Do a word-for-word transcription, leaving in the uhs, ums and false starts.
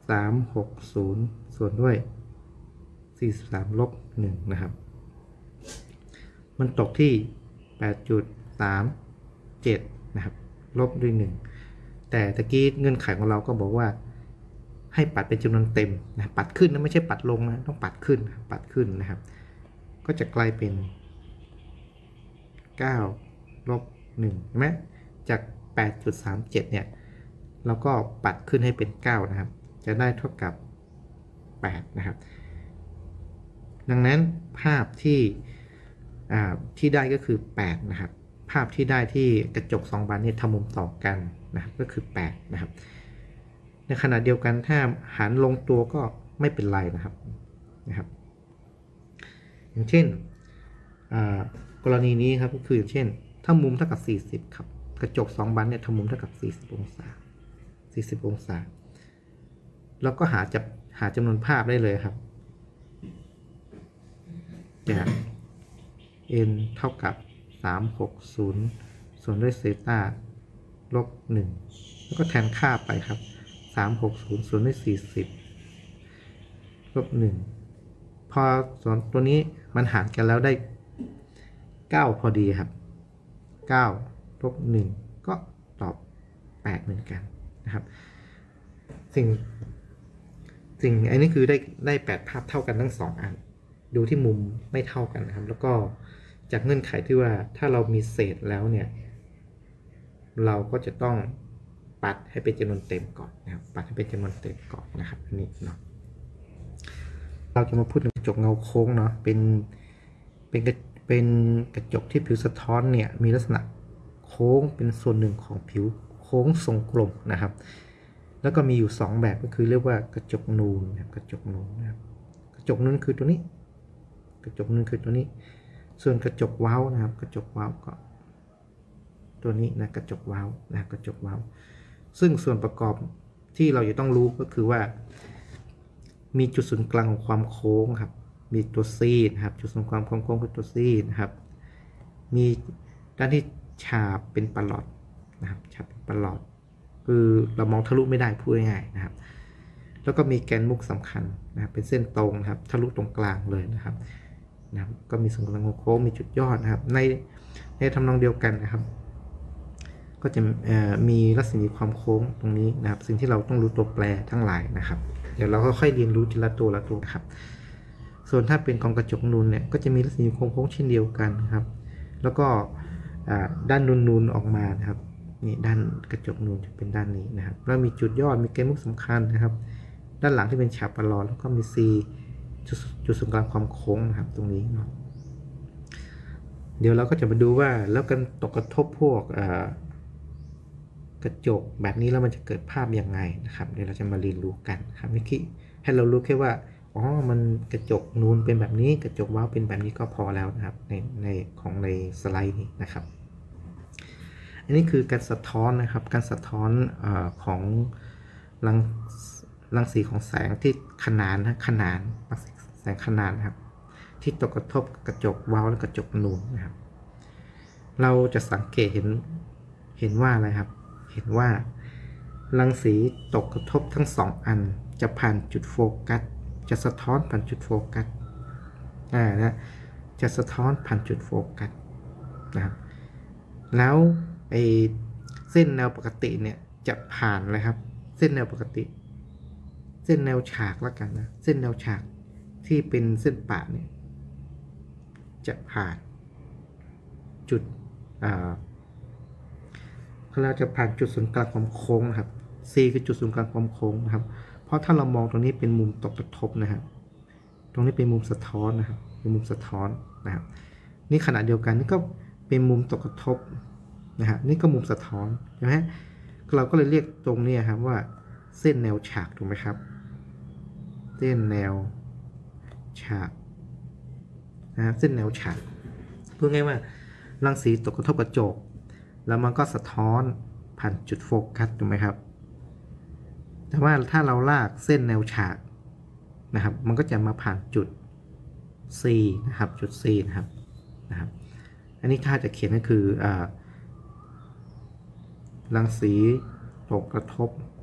สามร้อยหกสิบส่วนด้วยสี่สิบสามลบหนึ่งนะครับมันตกที่ แปดจุดสามเจ็ด นะครับลบด้วยหนึ่งแต่ตะกี้เงื่อนไขของเราก็บอกว่าให้ปัดเป็นจำนวนเต็มนะปัดขึ้นนะไม่ใช่ปัดลงนะต้องปัดขึ้นปัดขึ้นนะครับก็จะกลายเป็นเก้าลบหนึ่งใช่ไหมจาก แปดจุดสามเจ็ด เนี่ยเราก็ปัดขึ้นให้เป็นเก้านะครับจะได้เท่ากับแปดนะครับดังนั้นภาพที่ที่ได้ก็คือแปดนะครับภาพที่ได้ที่กระจกสองบานนี้ทำมุมต่อกันนะครับก็คือแปดนะครับในขณะเดียวกันถ้าหารลงตัวก็ไม่เป็นไรนะครับนะครับอย่างเช่นกรณีนี้ครับก็คืออย่างเช่นถ้ามุมเท่ากับสี่สิบครับกระจกสองบานเนี่ยทำมุมเท่ากับสี่สิบองศาสี่สิบองศาแล้วก็หาจะหาจำนวนภาพได้เลยครับเนี่ย n เท่ากับสามร้อยหกสิบส่วนด้วยเซตาลบหนึ่งแล้วก็แทนค่าไปครับสามร้อยหกสิบส่วนด้วยสี่สิบลบหนึ่งพอส่วนตัวนี้มันหารกันแล้วได้เก้าพอดีครับเก้าลบหนึ่งก็ตอบแปดเหมือนกันนะครับสิ่งสิ่งอันนี้คือได้ได้แปดภาพเท่ากันทั้งสองอันดูที่มุมไม่เท่ากันนะครับแล้วก็จากเงื่อนไขที่ว่าถ้าเรามีเศษแล้วเนี่ยเราก็จะต้องปัดให้เป็นจำนวนเต็มก่อนนะครับปัดให้เป็นจำนวนเต็มก่อนนะครับอันนี้เนาะเราจะมาพูดถึงกระจกเงาโค้งเนาะเป็นเป็นกระเป็นกระจกที่ผิวสะท้อนเนี่ยมีลักษณะโค้งเป็นส่วนหนึ่งของผิวโค้งทรงกลมนะครับแล้วก็มีอยู่สองแบบก็คือเรียกว่ากระจกนูนนะครับกระจกนูนนะครับกระจกนูนคือตัวนี้กระจกนูนคือตัวนี้ส่วนกระจกเว้านะครับกระจกเว้าก็ตัวนี้นะกระจกเว้านะกระจกเว้าซึ่งส่วนประกอบที่เราจะต้องรู้ก็คือว่ามีจุดศูนย์กลางของความโค้งครับมีตัว C นะครับจุดศูนย์กลางความโค้งคือตัว C นะครับมีด้านที่ฉาบเป็นปลอดนะครับฉาบเป็นปลอดคือเรามองทะลุไม่ได้พูดง่ายๆนะครับแล้วก็มีแกนมุกสำคัญนะครับเป็นเส้นตรงนะครับทะลุตรงกลางเลยนะครับนะครับก็มีศูนย์กลางโค้งมีจุดยอดนะครับในในทำนองเดียวกันนะครับก็จะมีรัศมีความโค้งตรงนี้นะครับสิ่งที่เราต้องรู้ตัวแปรทั้งหลายนะครับเดี๋ยวเราก็ค่อยเรียนรู้ทีละตัวละตัวครับส่วนถ้าเป็นกองกระจกนูนเนี่ยก็จะมีรัศมีโค้งๆเช่นเดียวกันนะครับแล้วก็ด้านนูนๆออกมานะครับนี่ด้านกระจกนูนจะเป็นด้านนี้นะครับแล้วมีจุดยอดมีแกนมุกสำคัญนะครับด้านหลังที่เป็นฉาบปลอดแล้วก็มี C จุดศูนย์กลางความโค้งนะครับตรงนี้เนาะเดี๋ยวเราก็จะมาดูว่าแล้วกันตกกระทบพวกกระจกแบบนี้แล้วมันจะเกิดภาพยังไงนะครับเดี๋ยวเราจะมาเรียนรู้กันครับไม่คิดให้เรารู้แค่ว่าอ๋อมันกระจกนูนเป็นแบบนี้กระจกว้าวเป็นแบบนี้ก็พอแล้วนะครับในในของในสไลด์นี้นะครับอันนี้คือการสะท้อนนะครับการสะท้อนอของรังรังสีของแสงที่ขนานนะขนานแสงขนานนะครับที่ตกกระทบกระจกว้าวและกระจกนูนนะครับเราจะสังเกตเห็นเห็นว่าอะไรครับเห็นว่ารังสีตกกระทบทั้งสองอันจะผ่านจุดโฟกัสจะสะท้อนผ่านจุดโฟกัสอ่านะจะสะท้อนผ่านจุดโฟกัสนะครับแล้วไอเส้นแนวปกติเนี่ยจะผ่านเลยครับเส้นแนวปกติเส้นแนวฉากแล้วกันนะเส้นแนวฉากที่เป็นเส้นปะเนี่ยจะผ่านจุดอ่าเราจะผ่านจุดศูนย์กลางความโค้งนะครับ C คือจุดศูนย์กลางความโค้งนะครับเพราะถ้าเรามองตรงนี้เป็นมุมตกกระทบนะครับตรงนี้เป็นมุมสะท้อนนะครับเป็นมุมสะท้อนนะครับนี่ขณะเดียวกันนี่ก็เป็นมุมตกกระทบนะครับนี่ก็มุมสะท้อนใช่ไหมเราก็เลยเรียกตรงนี้ครับว่าเส้นแนวฉากถูกไหมครับเส้นแนวฉากนะเส้นแนวฉากพูดง่ายว่ารังสีตกกระทบกระจกแล้วมันก็สะท้อนผ่านจุดโฟกัสถูกไหมครับแต่ว่าถ้าเราลากเส้นแนวฉากนะครับมันก็จะมาผ่านจุด C นะครับจุด C นะครับนะครับอันนี้ถ้าจะเขียนก็คืออ่ารังสีตกกระทบ